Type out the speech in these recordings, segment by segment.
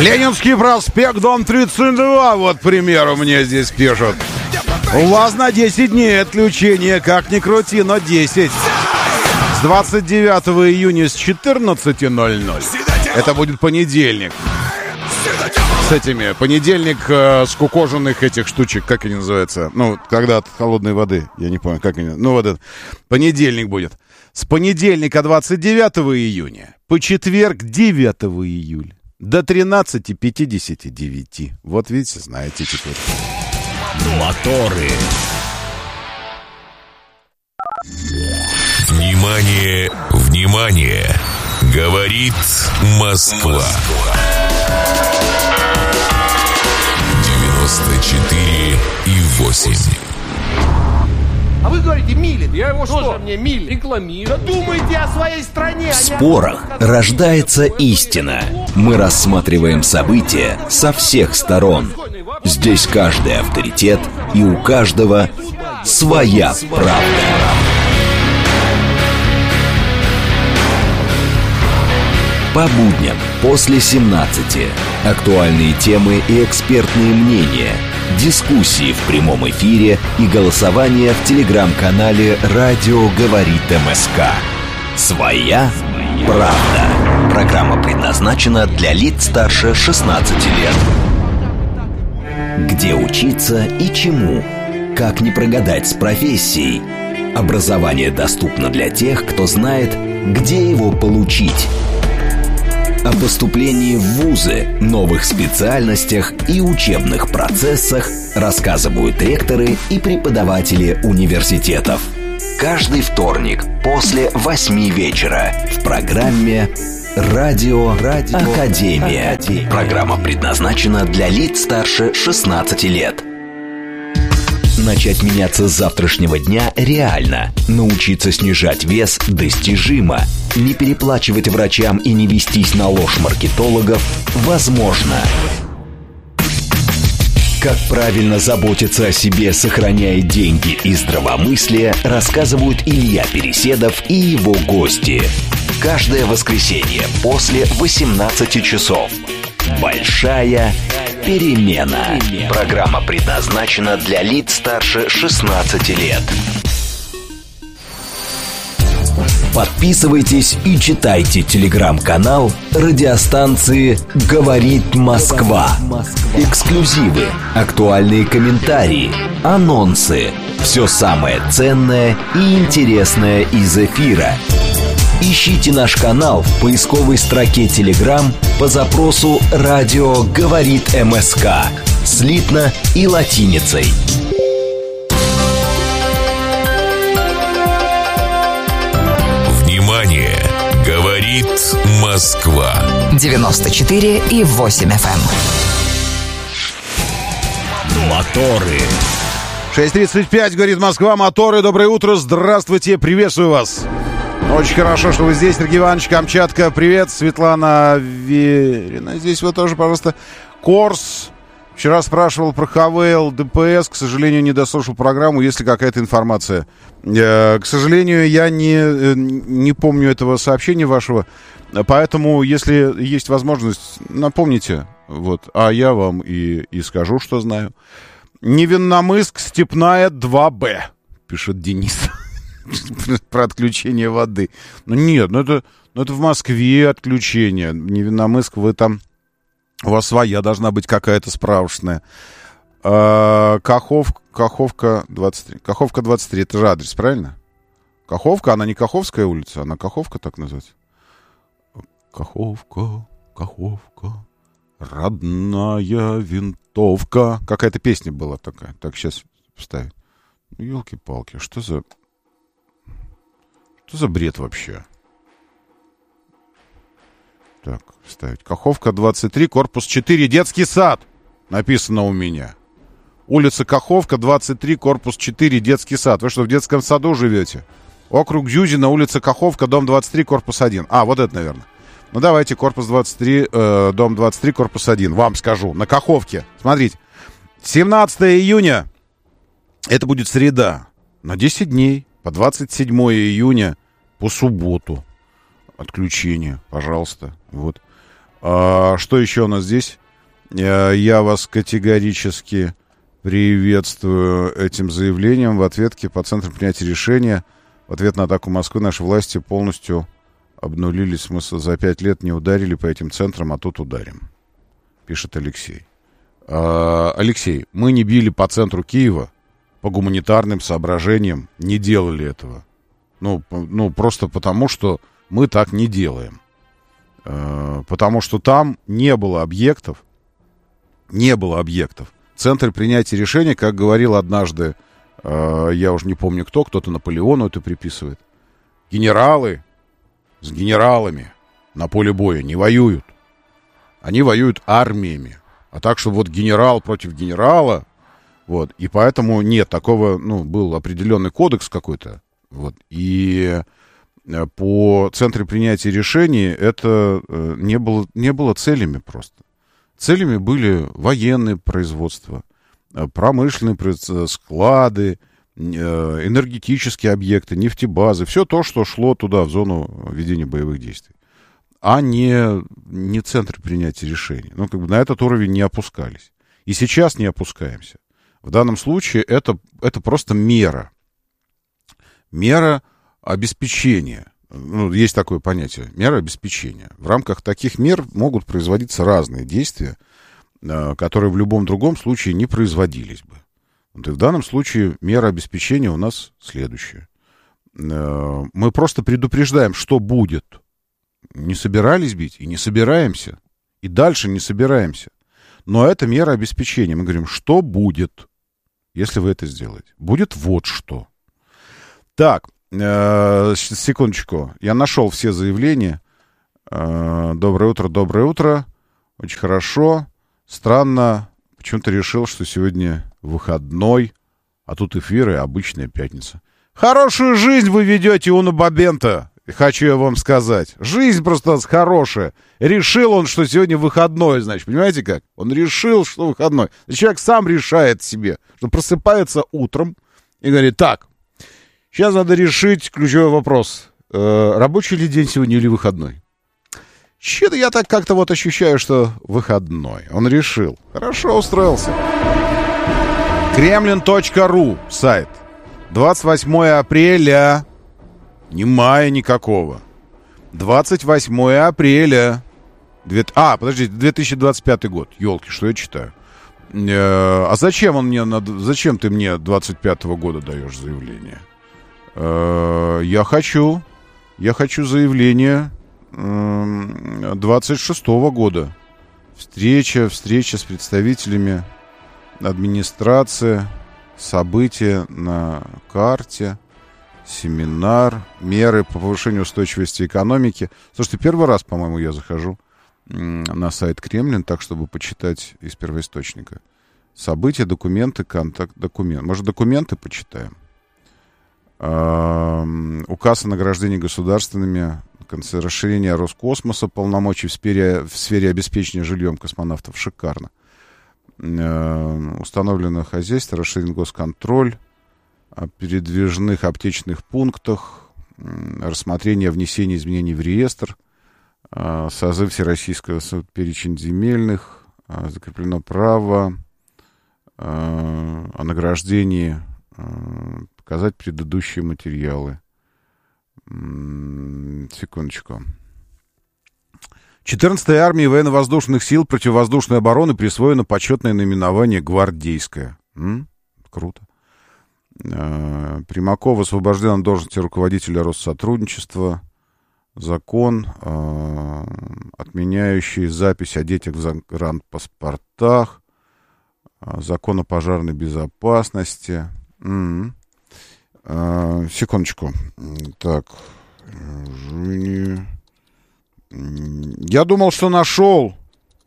Ленинский проспект, дом 32, вот, к примеру, мне здесь пишут. У вас на 10 дней отключение, как ни крути, но 10. С 29 июня с 14:00. Это будет понедельник. С этими, понедельник скукоженных этих штучек, как они называются? Ну, когда от холодной воды, я не помню, как они. Ну, вот это. Понедельник будет. С понедельника 29 июня по четверг 9 июля до 13:59. Вот видите, знаете теперь. Моторы. Внимание, внимание! Говорит Москва. 94,8. А вы говорите, милит. Я его что? Мне милит. Рекламирую. Да думайте о своей стране. В спорах рождается истина. Мы рассматриваем события со всех сторон. Здесь каждый авторитет, и у каждого своя правда. По будням после 17. Актуальные темы и экспертные мнения. Дискуссии в прямом эфире и голосование в телеграм-канале «Радио говорит МСК». Своя правда. Программа предназначена для лиц старше 16 лет. Где учиться и чему? Как не прогадать с профессией? Образование доступно для тех, кто знает, где его получить. О поступлении в вузы, новых специальностях и учебных процессах рассказывают ректоры и преподаватели университетов. Каждый вторник после 8 вечера в программе «Радио Академия». Программа предназначена для лиц старше 16 лет. Начать меняться с завтрашнего дня реально. Научиться снижать вес достижимо. Не переплачивать врачам и не вестись на ложь маркетологов возможно. Как правильно заботиться о себе, сохраняя деньги и здравомыслие, рассказывают Илья Переседов и его гости. Каждое воскресенье после 18 часов. Большая перемена. Программа предназначена для лиц старше 16 лет. Подписывайтесь и читайте телеграм-канал радиостанции «Говорит Москва». Эксклюзивы, актуальные комментарии, анонсы. Все самое ценное и интересное из эфира. Ищите наш канал в поисковой строке Telegram по запросу «Радио говорит МСК» слитно и латиницей. Внимание! Говорит Москва. 94,8 FM. Моторы. 6:35, говорит Москва, моторы, доброе утро, здравствуйте, приветствую вас. Очень хорошо, что вы здесь, Сергей Иванович, Камчатка, привет, Светлана Верина, здесь вы тоже, пожалуйста. Корс, вчера спрашивал про ХВЛ, ДПС, к сожалению, не дослушал программу, есть ли какая-то информация. К сожалению, я не помню этого сообщения вашего, поэтому, если есть возможность, напомните, вот, а я вам и скажу, что знаю. Невинномысск, Степная, 2Б, пишет Денис. Про отключение воды. Ну нет, это в Москве отключение. Невинномысск, вы там... У вас своя должна быть какая-то справочная. Каховка 23. Каховка 23, это же адрес, правильно? Каховка, она не Каховская улица, она Каховка так называется. Каховка, родная винтовка. Какая-то песня была такая. Так, сейчас вставить. Ну, елки-палки, что за бред вообще? Так, вставить. Каховка 23, корпус 4, детский сад. Написано у меня. Улица Каховка, 23, корпус 4, детский сад. Вы что, в детском саду живете? Округ Дюдина, улица Каховка, дом 23, корпус 1. А, вот это, наверное. Ну, давайте, корпус 23, дом 23, корпус 1. Вам скажу. На Каховке. Смотрите. 17 июня. Это будет среда. На 10 дней. По 27 июня. По субботу. Отключение, пожалуйста. Вот. Что еще у нас здесь? Я вас категорически приветствую этим заявлением. В ответке по центру принятия решения, в ответ на атаку Москвы, наши власти полностью обнулили смысл. За 5 лет не ударили по этим центрам, а тут ударим, пишет Алексей. Алексей, мы не били по центру Киева по гуманитарным соображениям, не делали этого. Ну, просто потому, что мы так не делаем. Потому что там не было объектов. Центр принятия решения, как говорил однажды, я уже не помню кто-то Наполеону это приписывает. Генералы с генералами на поле боя не воюют. Они воюют армиями. А так, что вот генерал против генерала, вот, и поэтому нет такого, был определенный кодекс какой-то, вот, и по центру принятия решений это не было целями просто. Целями были военные производства, промышленные производства, склады, энергетические объекты, нефтебазы, все то, что шло туда, в зону ведения боевых действий, а не центр принятия решений. На этот уровень не опускались. И сейчас не опускаемся. В данном случае это просто мера. Мера обеспечения. Есть такое понятие. Мера обеспечения. В рамках таких мер могут производиться разные действия, которые в любом другом случае не производились бы. И в данном случае мера обеспечения у нас следующая. Мы просто предупреждаем, что будет. Не собирались бить и не собираемся. И дальше не собираемся. Но это мера обеспечения. Мы говорим, что будет, если вы это сделаете. Будет вот что. Так, секундочку. Я нашел все заявления. Доброе утро. Очень хорошо. Странно. Почему-то решил, что сегодня выходной, а тут эфир и обычная пятница. Хорошую жизнь вы ведете, Уна Бабента. Хочу я вам сказать. Жизнь просто хорошая. Решил он, что сегодня выходной, значит. Понимаете как? Он решил, что выходной. Человек сам решает себе, что просыпается утром и говорит, так, сейчас надо решить ключевой вопрос. Рабочий ли день сегодня или выходной? Че-то я так как-то вот ощущаю, что выходной. Он решил. Хорошо устроился. Kremlin.ru сайт. 28 апреля. Не мая никакого. 28 апреля. 2025 год. Ёлки, что я читаю? А зачем ты мне 25-го года даешь заявление? Я хочу заявление 26-го года. Встреча с представителями администрации, события на карте, семинар, меры по повышению устойчивости экономики. Слушайте, первый раз, по-моему, я захожу на сайт Кремлин, так, чтобы почитать из первоисточника. События, документы, контакт, документ. Может, документы почитаем? Указ о награждении государственными, расширение Роскосмоса, полномочий в сфере обеспечения жильем космонавтов. Шикарно. Установлено хозяйство, расширен госконтроль, о передвижных аптечных пунктах, рассмотрение внесения изменений в реестр, созыв Всероссийского перечень земельных, закреплено право о награждении, показать предыдущие материалы. Секундочку. 14-й армии военно-воздушных сил противовоздушной обороны присвоено почетное наименование «Гвардейская». Круто. Примаков освобожден от должности руководителя Россотрудничества. Закон, отменяющий запись о детях в загранпаспортах. Закон о пожарной безопасности. Секундочку. Так. Я думал, что нашел.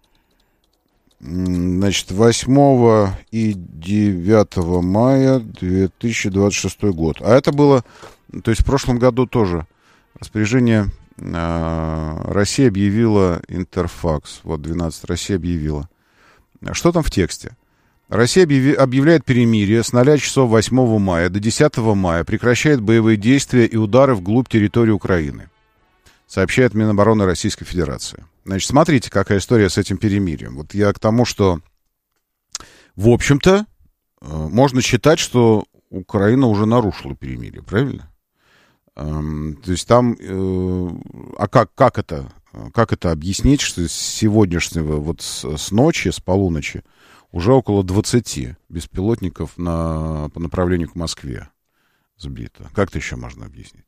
Значит, 8 и 9 мая 2026 год. А это было, то есть в прошлом году тоже. Распоряжение Россия объявила Интерфакс. Вот 12 Россия объявила. Что там в тексте? Россия объявляет перемирие с 0 часов 8 мая до 10 мая, прекращает боевые действия и удары вглубь территории Украины. сообщает Минобороны Российской Федерации. Значит, смотрите, какая история с этим перемирием. Вот я к тому, что, в общем-то, можно считать, что Украина уже нарушила перемирие, правильно? То есть там... А как это объяснить, что с сегодняшнего, вот с ночи, с полуночи, уже около 20 беспилотников по направлению к Москве сбито? Как это еще можно объяснить?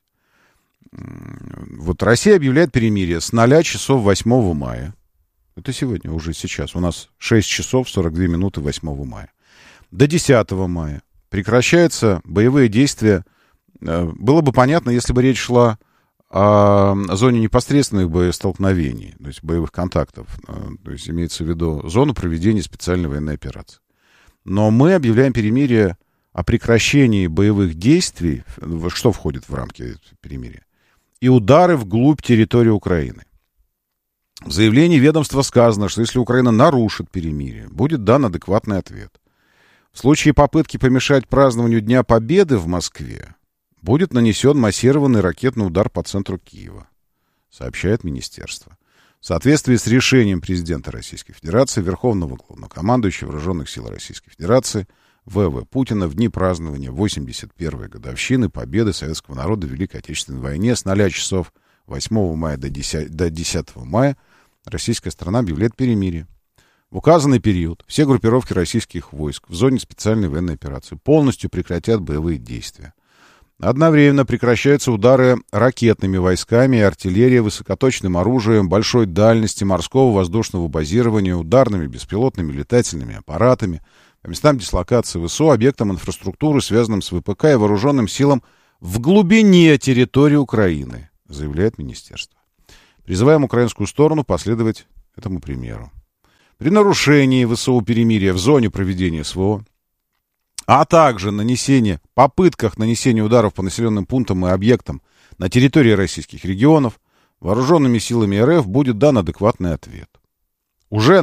Вот Россия объявляет перемирие с 0 часов 8 мая. Это сегодня, уже сейчас. У нас 6 часов 42 минуты 8 мая. До 10 мая прекращаются боевые действия. Было бы понятно, если бы речь шла о зоне непосредственных боестолкновений, то есть боевых контактов. То есть имеется в виду зону проведения специальной военной операции. Но мы объявляем перемирие о прекращении боевых действий, что входит в рамки перемирия, и удары вглубь территории Украины. В заявлении ведомства сказано, что если Украина нарушит перемирие, будет дан адекватный ответ. В случае попытки помешать празднованию Дня Победы в Москве будет нанесен массированный ракетный удар по центру Киева, сообщает министерство. В соответствии с решением президента Российской Федерации, Верховного Главнокомандующего Вооруженных сил Российской Федерации В.В. Путина в дни празднования 81-й годовщины победы советского народа в Великой Отечественной войне с 0 часов 8 мая до 10 мая российская сторона объявляет перемирие. В указанный период все группировки российских войск в зоне специальной военной операции полностью прекратят боевые действия. Одновременно прекращаются удары ракетными войсками и артиллерией, высокоточным оружием большой дальности, морского воздушного базирования, ударными беспилотными летательными аппаратами, по местам дислокации ВСУ, объектам инфраструктуры, связанным с ВПК и вооруженным силам в глубине территории Украины, заявляет министерство. Призываем украинскую сторону последовать этому примеру. При нарушении ВСУ перемирия в зоне проведения СВО, а также попытках нанесения ударов по населенным пунктам и объектам на территории российских регионов, вооруженными силами РФ будет дан адекватный ответ. Уже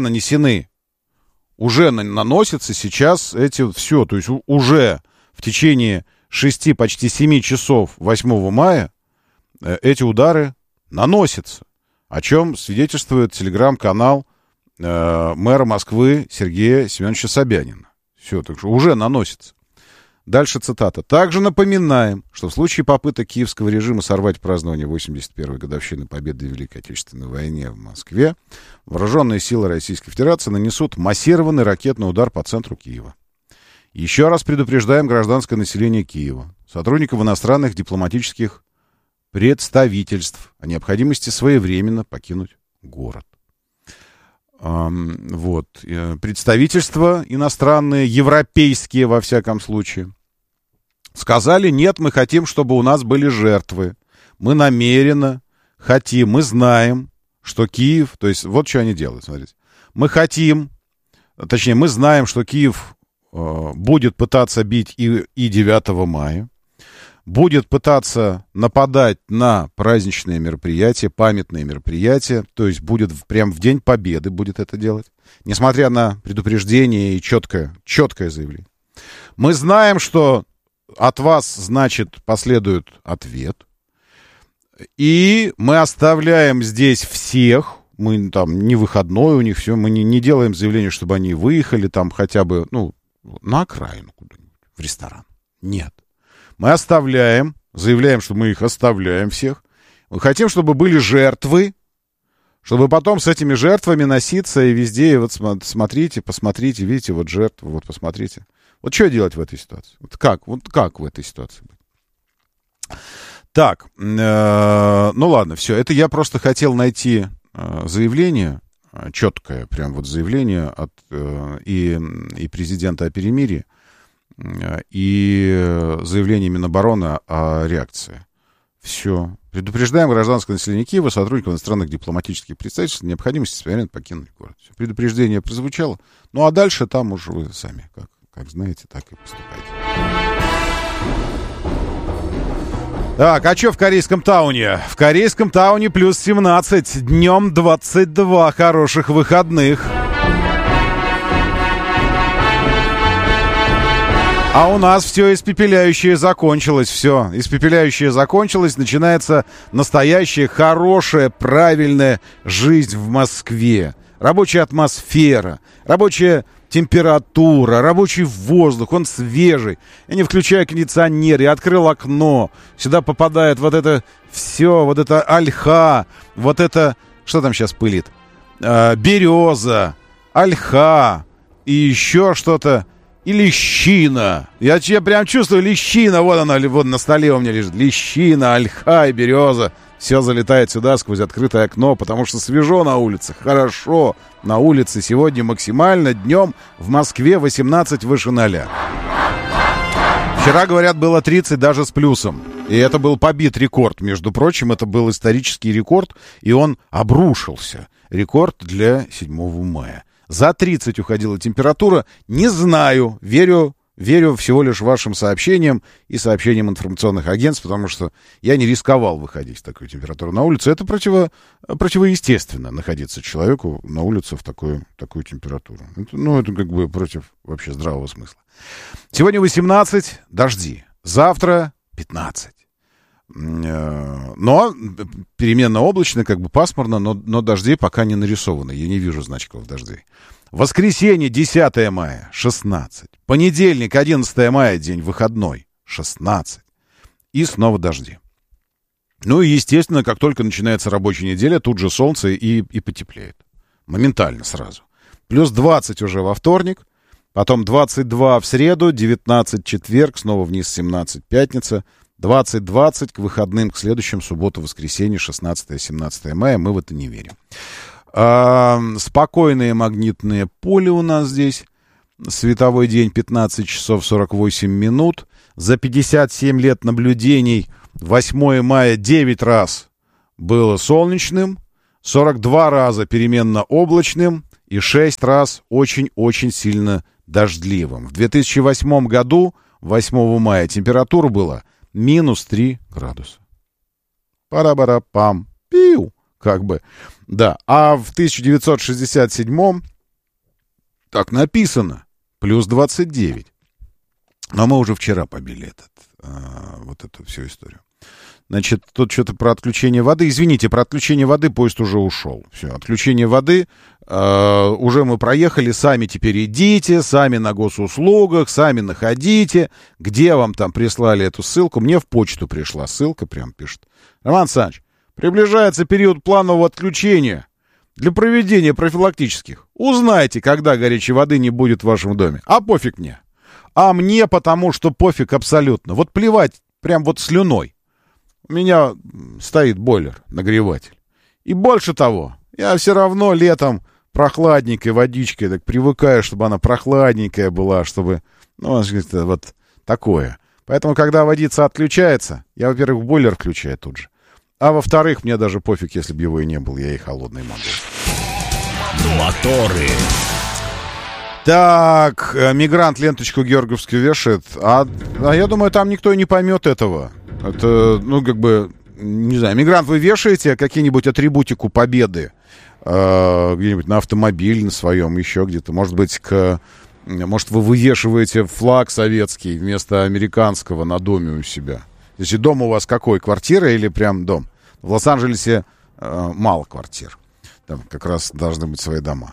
наносятся сейчас все, то есть уже в течение 6, почти 7 часов 8 мая эти удары наносятся, о чем свидетельствует телеграм-канал мэра Москвы Сергея Семеновича Собянина. Все, так что уже наносится. Дальше цитата. «Также напоминаем, что в случае попыток киевского режима сорвать празднование 81-й годовщины победы в Великой Отечественной войне в Москве, вооруженные силы Российской Федерации нанесут массированный ракетный удар по центру Киева. Еще раз предупреждаем гражданское население Киева, сотрудников иностранных дипломатических представительств о необходимости своевременно покинуть город». Вот. Представительства иностранные, европейские, во всяком случае, сказали: нет, мы хотим, чтобы у нас были жертвы. Мы намеренно хотим, мы знаем, что Киев... То есть вот что они делают, смотрите. Мы знаем, что Киев будет пытаться бить и 9 мая, будет пытаться нападать на праздничные мероприятия, памятные мероприятия, то есть будет прям в День Победы будет это делать, несмотря на предупреждение и четкое заявление. Мы знаем, что от вас, значит, последует ответ, и мы оставляем здесь всех, мы там не выходной у них, все, мы не делаем заявление, чтобы они выехали там хотя бы, на окраину куда-нибудь, в ресторан. Нет. Мы заявляем, что мы их оставляем всех. Мы хотим, чтобы были жертвы, чтобы потом с этими жертвами носиться и везде, и вот посмотрите, видите, вот жертвы, вот посмотрите. Вот что делать в этой ситуации? Вот как в этой ситуации быть? Так, ну ладно, все. Это я просто хотел найти заявление, четкое, прям вот заявление от и президента о перемирии, и заявление Минобороны о реакции. Все. Предупреждаем гражданское население Киева, сотрудников иностранных дипломатических представительств о необходимости своевременно покинуть город. Все. Предупреждение прозвучало. Ну, а дальше там уже вы сами, как знаете, так и поступайте. Так, а что в Корейском Тауне? В Корейском Тауне плюс 17, днем 22 хороших выходных. А у нас все испепеляющее закончилось, все. Испепеляющее закончилось, начинается настоящая, хорошая, правильная жизнь в Москве. Рабочая атмосфера, рабочая температура, рабочий воздух, он свежий. Я не включаю кондиционер, я открыл окно. Сюда попадает вот это все, вот это ольха, вот это... Что там сейчас пылит? Береза, ольха и еще что-то. И лещина. Я прям чувствую лещина. Вот она, вот на столе у меня лежит. Лещина, ольха и береза. Все залетает сюда сквозь открытое окно, потому что свежо на улице, хорошо. На улице сегодня максимально днем в Москве 18 выше 0. Вчера, говорят, было 30 даже с плюсом. И это был побит рекорд. Между прочим, это был исторический рекорд, и он обрушился. Рекорд для 7 мая. За 30 уходила температура. Не знаю, верю всего лишь вашим сообщениям и сообщениям информационных агентств, потому что я не рисковал выходить в такую температуру на улицу. Это противоестественно находиться человеку на улице в такую температуру. Это как бы против вообще здравого смысла. Сегодня 18, дожди. Завтра 15. Но переменно облачно, как бы пасмурно, но дождей пока не нарисованы. Я не вижу значков дождей. Воскресенье, 10 мая, 16. Понедельник, 11 мая, день выходной, 16. И снова дожди. Ну и, естественно, как только начинается рабочая неделя, тут же солнце и потеплеет. Моментально сразу. Плюс 20 уже во вторник, потом 22 в среду, 19 четверг, снова вниз 17 пятница, 20-20 к выходным, к следующим, субботу, воскресенье, 16-17 мая. Мы в это не верим. Спокойное магнитное поле у нас здесь. Световой день 15 часов 48 минут. За 57 лет наблюдений 8 мая 9 раз было солнечным, 42 раза переменно облачным и 6 раз очень-очень сильно дождливым. В 2008 году, 8 мая, температура была минус 3 градуса. Пара-бара-пам. Пиу. Как бы, да. А в 1967-м так написано. Плюс 29. Но мы уже вчера побили вот эту всю историю. Значит, тут что-то про отключение воды. Извините, про отключение воды поезд уже ушел. Все, отключение воды уже мы проехали. Сами теперь идите, сами на госуслугах, сами находите. Где вам там прислали эту ссылку? Мне в почту пришла ссылка, прям пишет. Роман Александрович, приближается период планового отключения для проведения профилактических. Узнайте, когда горячей воды не будет в вашем доме. А пофиг мне. А мне потому, что пофиг абсолютно. Вот плевать прям вот слюной. У меня стоит бойлер, нагреватель. И больше того, я все равно летом прохладненькой водичкой так привыкаю, чтобы она прохладненькая была, чтобы, вот такое. Поэтому, когда водица отключается, я, во-первых, бойлер включаю тут же. А во-вторых, мне даже пофиг, если бы его и не было, я и холодный могу. Моторы. Так, мигрант ленточку георгиевскую вешает. А я думаю, там никто и не поймет этого. Это, не знаю, мигрант вы вешаете какие-нибудь атрибутику победы где-нибудь на автомобиль на своем, еще где-то. Может вы вывешиваете флаг советский вместо американского на доме у себя. Если дом у вас какой, квартира или прям дом? В Лос-Анджелесе мало квартир. Там как раз должны быть свои дома.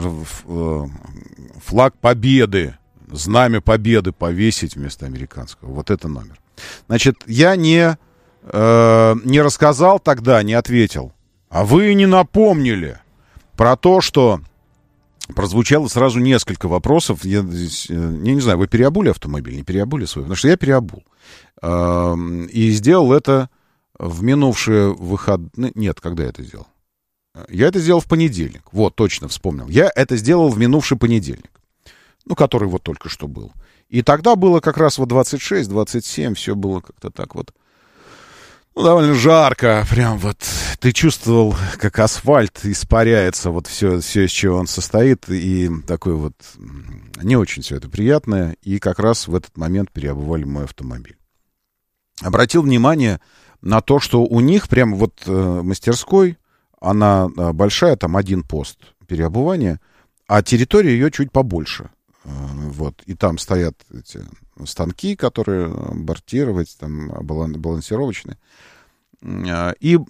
Флаг победы, знамя победы повесить вместо американского. Вот это номер. Значит, я не рассказал тогда, не ответил. А вы не напомнили про то, что прозвучало сразу несколько вопросов. Я не знаю, вы переобули автомобиль, не переобули свой? Потому что я переобул. И сделал это в минувшие выходные... Нет, когда я это сделал? Я это сделал в понедельник. Вот, точно вспомнил. Я это сделал в минувший понедельник. Который вот только что был. И тогда было как раз 26-27. Все было как-то так вот... довольно жарко. Прям вот ты чувствовал, как асфальт испаряется. Вот все, из чего он состоит. И такой вот... Не очень все это приятное. И как раз в этот момент переобували мой автомобиль. Обратил внимание на то, что у них прям вот мастерской, она большая, там один пост переобувания, а территория ее чуть побольше. Вот. И там стоят эти станки, которые бортировать, там, балансировочные. И